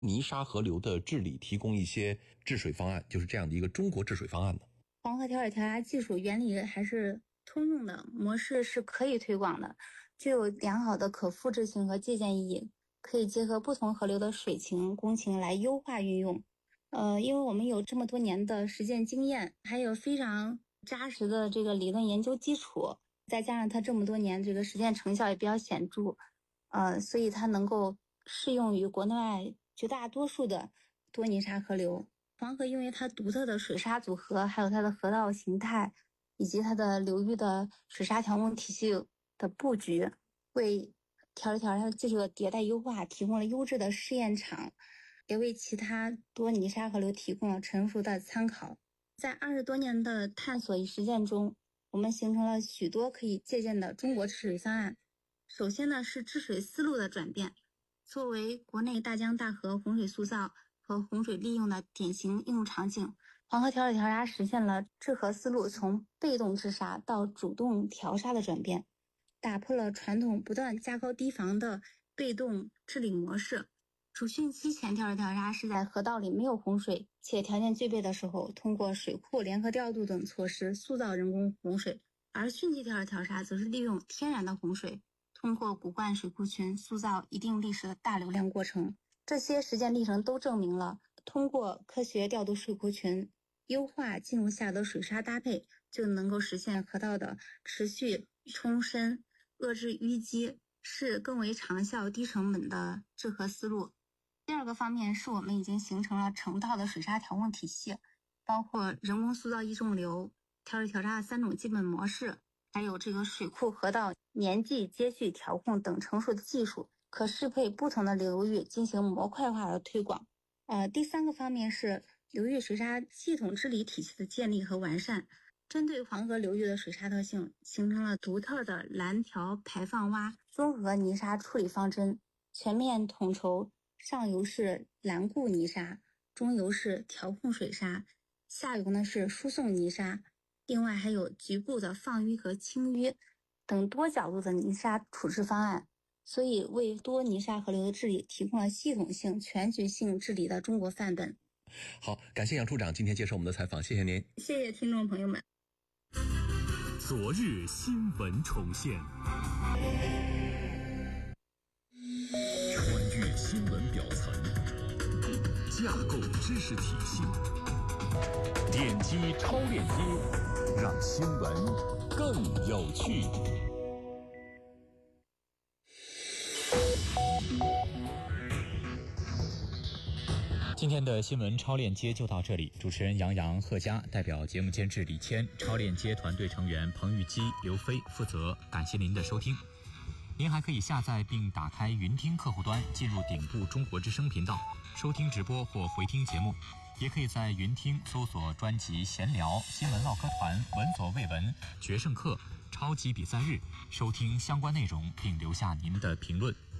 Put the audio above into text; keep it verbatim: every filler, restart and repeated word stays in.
泥沙河流的治理提供一些治水方案，就是这样的一个中国治水方案呢？ 黄河调水调闸技术原理还是通用的，模式是可以推广的，具有良好的可复制性和借鉴意义，可以结合不同河流的水情、工情来优化运用。呃，因为我们有这么多年的实践经验，还有非常扎实的这个理论研究基础，再加上它这么多年这个实践成效也比较显著，呃，所以它能够适用于国内外绝大多数的多泥沙河流。黄河因为它独特的水沙组合，还有它的河道形态，以及它的流域的水沙调控体系的布局，为调水调闸技术的迭代优化提供了优质的试验场，也为其他多泥沙河流提供了成熟的参考。在二十多年的探索与实践中，我们形成了许多可以借鉴的中国治水方案。首先呢，是治水思路的转变。作为国内大江大河洪水塑造和洪水利用的典型应用场景，黄河调水调闸实现了治河思路从被动治沙到主动调沙的转变，打破了传统不断加高堤防的被动治理模式。主汛期前调水调闸是在河道里没有洪水且条件具备的时候，通过水库联合调度等措施塑造人工洪水，而汛期调水调闸则是利用天然的洪水，通过古灌水库群塑造一定历史的大流量过程。这些实践历程都证明了，通过科学调度水库群，优化进入下的水沙搭配，就能够实现河道的持续冲深，遏制淤积，是更为长效低成本的治河思路。第二个方面是我们已经形成了成套的水沙调控体系，包括人工塑造易重流、调水调闸的三种基本模式，还有这个水库河道年纪接续调控等成熟的技术，可适配不同的流域进行模块化的推广。呃，第三个方面是流域水沙系统治理体系的建立和完善，针对黄河流域的水沙特性，形成了独特的拦调排放洼综合泥沙处理方针，全面统筹上游是拦固泥沙，中游是调控水沙，下游呢是输送泥沙，另外还有局部的放淤和清淤等多角度的泥沙处置方案，所以为多泥沙河流的治理提供了系统性、全局性治理的中国范本。 好，感谢杨处长今天接受我们的采访，谢谢您。 谢谢听众朋友们。 昨日新闻重现，穿越新闻表层，架构知识体系，点击超链接，让新闻更有趣。 今天的新闻超链接就到这里，主持人杨洋、贺佳代表节目监制李谦，超链接团队成员彭玉基、刘飞负责。感谢您的收听。您还可以下载并打开云听客户端，进入顶部中国之声频道，收听直播或回听节目。也可以在云听搜索专辑闲聊、新闻唠嗑团、闻所未闻、决胜课、超级比赛日，收听相关内容并留下您的评论。